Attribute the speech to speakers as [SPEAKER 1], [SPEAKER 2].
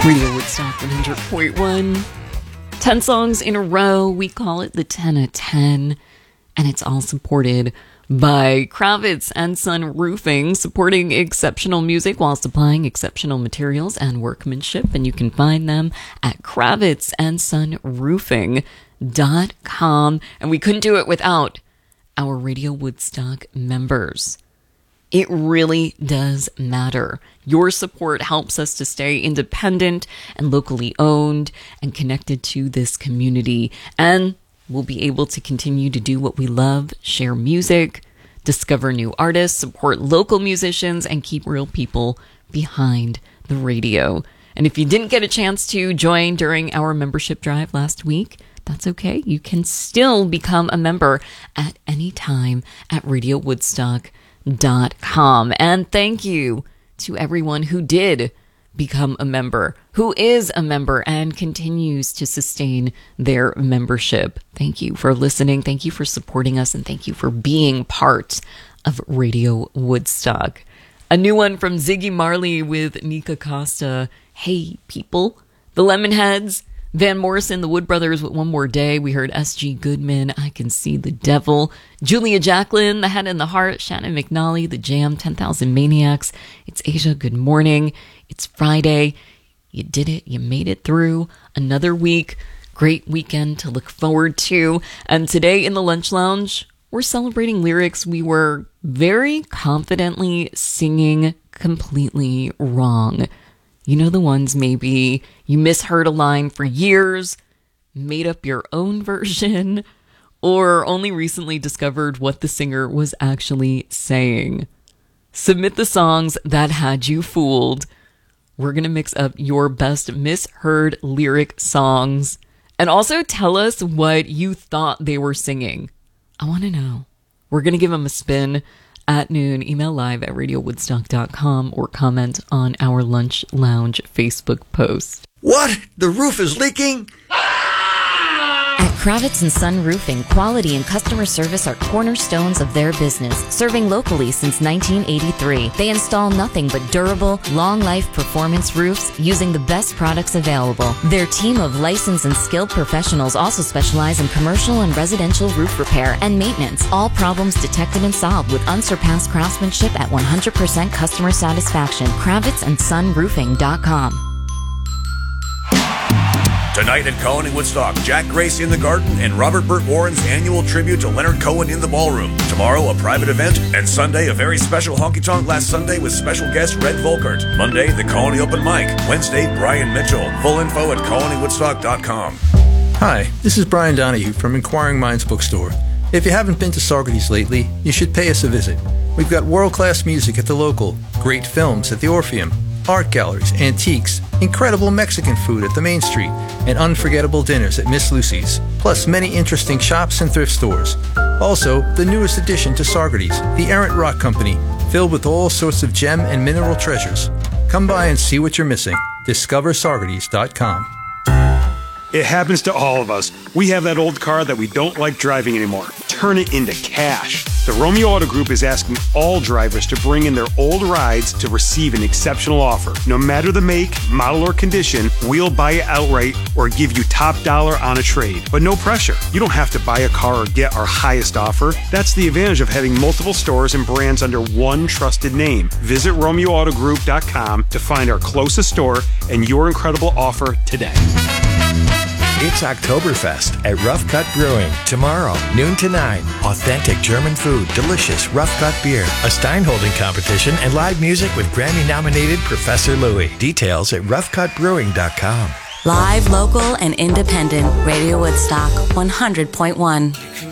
[SPEAKER 1] Radio Woodstock 100.1. 10 songs in a row. We call it the 10 of 10. And it's all supported by Kravitz and Son Roofing, supporting exceptional music while supplying exceptional materials and workmanship. And you can find them at kravitzendsonroofing.com. And we couldn't do it without our Radio Woodstock members. It really does matter. Your support helps us to stay independent and locally owned and connected to this community. And we'll be able to continue to do what we love, share music, discover new artists, support local musicians, and keep real people behind the radio. And if you didn't get a chance to join during our membership drive last week, that's okay. You can still become a member at any time at RadioWoodstock.com. And thank you to everyone who did become a member, who is a member and continues to sustain their membership. Thank you for listening. Thank you for supporting us. And thank you for being part of Radio Woodstock. A new one from Ziggy Marley with Nika Costa. Hey, people. The Lemonheads. Van Morrison, the Wood Brothers with One More Day. We heard S.G. Goodman, I Can See the Devil. Julia Jacqueline, The Head and the Heart. Shannon McNally, The Jam, 10,000 Maniacs. It's Asia, good morning. It's Friday. You did it. You made it through another week. Great weekend to look forward to. And today in the Lunch Lounge, we're celebrating lyrics we were very confidently singing completely wrong. You know, the ones maybe you misheard a line for years, made up your own version, or only recently discovered what the singer was actually saying. Submit the songs that had you fooled. We're going to mix up your best misheard lyric songs. And also tell us what you thought they were singing. I want to know. We're going to give them a spin at noon. Email live at radiowoodstock.com or comment on our Lunch Lounge Facebook post.
[SPEAKER 2] What? The roof is leaking?
[SPEAKER 3] At Kravitz and Son Roofing, quality and customer service are cornerstones of their business, serving locally since 1983. They install nothing but durable, long-life performance roofs using the best products available. Their team of licensed and skilled professionals also specialize in commercial and residential roof repair and maintenance. All problems detected and solved with unsurpassed craftsmanship at 100% customer satisfaction. KravitzandSonRoofing.com.
[SPEAKER 4] Tonight at Cohen in Woodstock, Jack Grace in the Garden and Robert Burt Warren's annual tribute to Leonard Cohen in the Ballroom. Tomorrow, a private event, and Sunday, a very special Honky Tonk Last Sunday with special guest Red Volkert. Monday, the Cohen Open Mic. Wednesday, Brian Mitchell. Full info at CohenInWoodstock.com.
[SPEAKER 5] Hi, this is Brian Donahue from Inquiring Minds Bookstore. If you haven't been to Saugerties lately, you should pay us a visit. We've got world-class music at the local, great films at the Orpheum, art galleries, antiques, incredible Mexican food at the Main Street, and unforgettable dinners at Miss Lucy's, plus many interesting shops and thrift stores. Also, the newest addition to Saugerties, the Errant Rock Company, filled with all sorts of gem and mineral treasures. Come by and see what you're missing. DiscoverSaugerties.com.
[SPEAKER 6] It happens to all of us. We have that old car that we don't like driving anymore. Turn it into cash. The Romeo Auto Group is asking all drivers to bring in their old rides to receive an exceptional offer. No matter the make, model, or condition, we'll buy it outright or give you top dollar on a trade. But no pressure. You don't have to buy a car or get our highest offer. That's the advantage of having multiple stores and brands under one trusted name. Visit RomeoAutoGroup.com to find our closest store and your incredible offer today.
[SPEAKER 7] It's Oktoberfest at Rough Cut Brewing. Tomorrow, noon to 9. Authentic German food, delicious Rough Cut beer, a Steinholding competition, and live music with Grammy-nominated Professor Louie. Details at roughcutbrewing.com.
[SPEAKER 3] Live, local, and independent. Radio Woodstock 100.1.